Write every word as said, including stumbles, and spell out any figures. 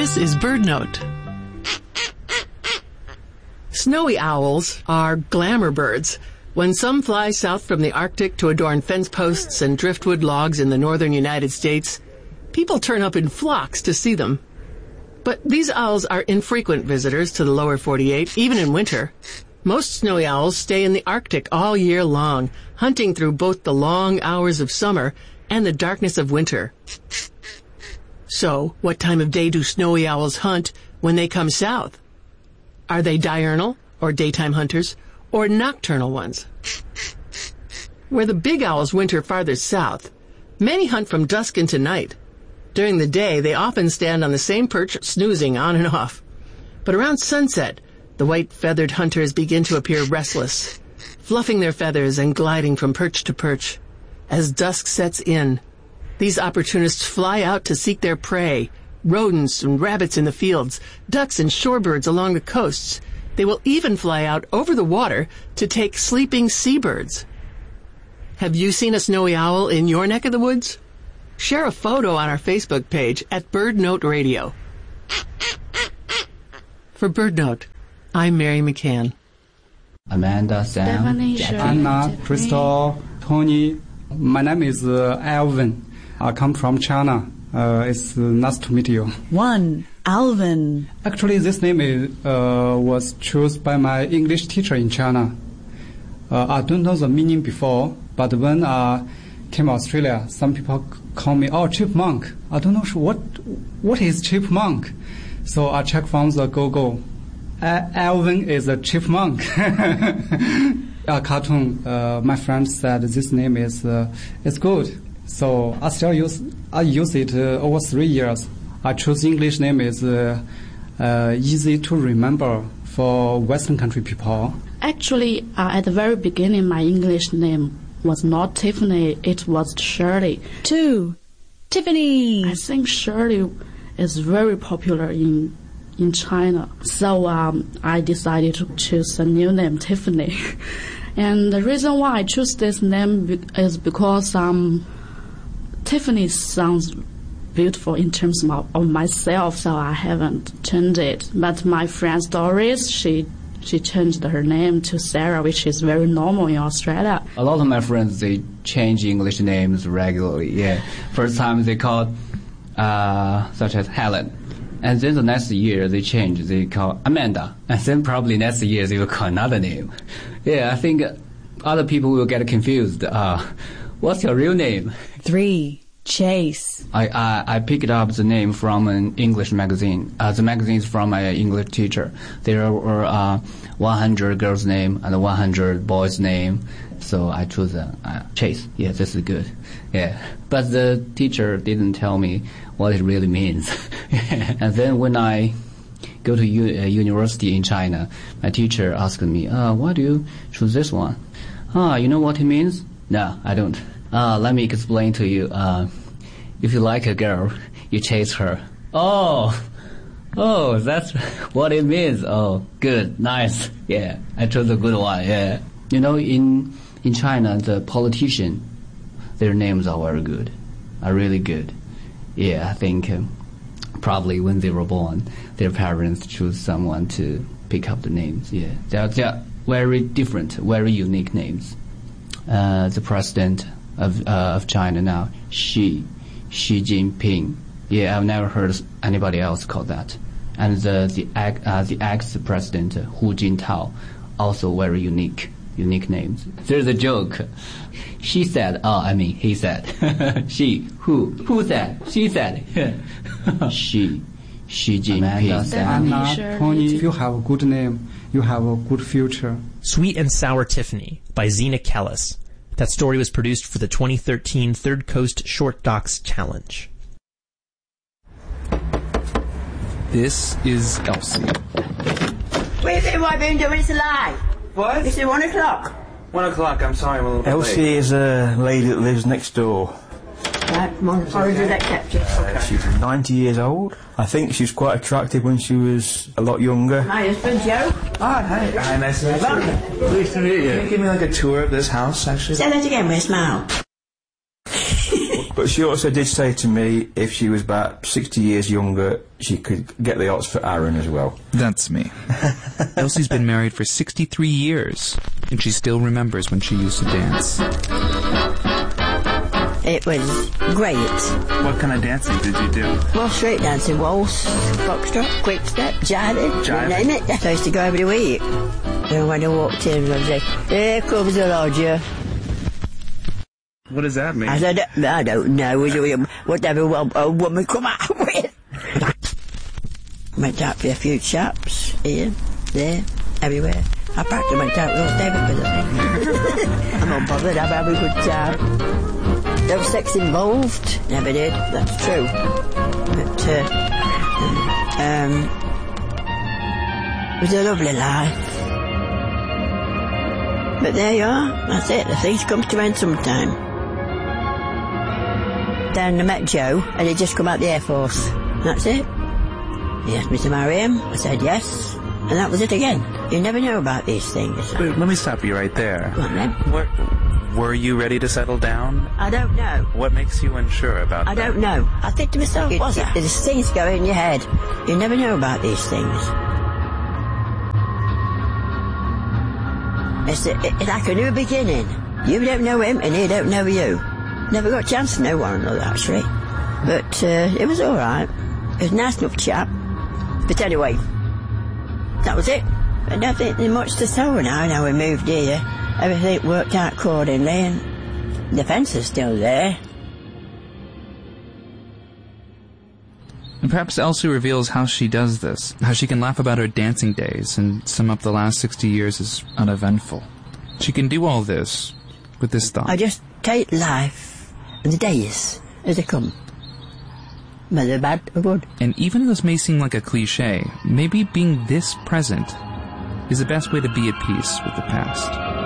This is BirdNote. Snowy owls are glamour birds. When some fly south from the Arctic to adorn fence posts and driftwood logs in the northern United States, people turn up in flocks to see them. But these owls are infrequent visitors to the lower forty-eight, even in winter. Most snowy owls stay in the Arctic all year long, hunting through both the long hours of summer and the darkness of winter. So, what time of day do snowy owls hunt when they come south? Are they diurnal, or daytime hunters, or nocturnal ones? Where the big owls winter farther south, many hunt from dusk into night. During the day, they often stand on the same perch, snoozing on and off. But around sunset, the white-feathered hunters begin to appear restless, fluffing their feathers and gliding from perch to perch. As dusk sets in, these opportunists fly out to seek their prey, rodents and rabbits in the fields, ducks and shorebirds along the coasts. They will even fly out over the water to take sleeping seabirds. Have you seen a snowy owl in your neck of the woods? Share a photo on our Facebook page at BirdNote Radio. For BirdNote, I'm Mary McCann. Amanda, Sam, Anna, Crystal, Tony. My name is uh, Alvin. I come from China. Uh, it's uh, nice to meet you. One, Alvin. Actually, this name is, uh, was chosen by my English teacher in China. Uh, I don't know the meaning before, but when I came to Australia, some people call me, oh, chipmunk. I don't know what what is chipmunk. So I checked from the Google. Uh, Alvin is a chipmunk. A cartoon. Uh, my friend said this name is uh, is good. So I still use I use it uh, over three years. I choose English name is uh, uh, easy to remember for Western country people. Actually, uh, at the very beginning, my English name was not Tiffany. It was Shirley. Two, Tiffany. I think Shirley is very popular in in China. So um, I decided to choose a new name, Tiffany. And the reason why I choose this name be- is because um. Tiffany sounds beautiful in terms of, of myself, so I haven't changed it. But my friend Doris, she she changed her name to Sarah, which is very normal in Australia. A lot of my friends, they change English names regularly. Yeah, first time they called uh, such as Helen, and then the next year they change, they call Amanda, and then probably next year they will call another name. Yeah, I think other people will get confused. Uh, what's your real name? Three, Chase. I, I I picked up the name from an English magazine. Uh, the magazine is from my English teacher. There were uh, one hundred girls' name and one hundred boys' name, so I chose uh, uh, Chase. Yeah, this is good. Yeah, but the teacher didn't tell me what it really means. And then when I go to u- uh, university in China, my teacher asked me, uh, "Why do you choose this one?" Ah, you know what it means? No, I don't. Uh, let me explain to you. Uh, if you like a girl, you chase her. Oh, oh, that's what it means. Oh, good, nice. Yeah, I chose a good one. Yeah, you know, in in China, the politician, their names are very good, are really good. Yeah, I think um, probably when they were born, their parents choose someone to pick up the names. Yeah, they're they're very different, very unique names. Uh, the president of uh, of China now, Xi, Xi Jinping. Yeah, I've never heard anybody else call that. And the the uh, the ex-president Hu Jintao, also very unique unique names. There's a joke. She said, oh, I mean, he said. She, who, who said? She said. Xi, Xi Jinping. Anna, Tony, if you have a good name, you have a good future. Sweet and Sour Tiffany by Zena Kellis. That story was produced for the twenty thirteen Third Coast Short Docs Challenge. This is Elsie. Where is it my room doing? It's a lie. What? It's at one o'clock. One o'clock, I'm sorry, I'm a little bit Elsie late. is a lady that lives next door. Right, come on, sorry to that capture. Uh, she's ninety years old. I think she was quite attractive when she was a lot younger. My husband, Joe. Ah, hi. Hi, nice to meet you. Nice to meet you. Can you give me like a tour of this house, actually? Say that again, where's Mal? But she also did say to me if she was about sixty years younger, she could get the odds for Aaron as well. That's me. Elsie's been married for sixty-three years, and she still remembers when she used to dance. It was great. What kind of dancing did you do? Well, street dancing, waltz, foxtrot, quick step, jiving, Jiving. you name it. I used to go every week. And when I walked in, I was like, here comes the lodger. What does that mean? I said, I don't know, whatever a woman come out with. Went out for a few chops, here, there, everywhere. I practically went out with all David with it. I'm not bothered, I'm having a good time. No sex involved, never did, that's true. But, uh, um, it was a lovely life. But there you are, that's it, the things come to an end sometime. Then I met Joe, and he'd just come out the Air Force. That's it. He asked me to marry him, I said yes, and that was it again. You never know about these things. Wait, let me stop you right there. Go on then. What, were you ready to settle down? I don't know. What makes you unsure about I that? don't know. I think to myself, It- was it? There's things go in your head. You never know about these things. It's, a, it's like a new beginning. You don't know him, and he don't know you. Never got a chance to know one another, actually. But uh, it was all right. It was a nice enough chap. But anyway, that was it. I don't think there's much to tell now. Now we moved here, everything worked out accordingly, and the fence is still there. And perhaps Elsie reveals how she does this, how she can laugh about her dancing days and sum up the last sixty years as uneventful. She can do all this with this thought. I just take life and the days as they come. Whether bad or good. And even though this may seem like a cliche, maybe being this present is the best way to be at peace with the past.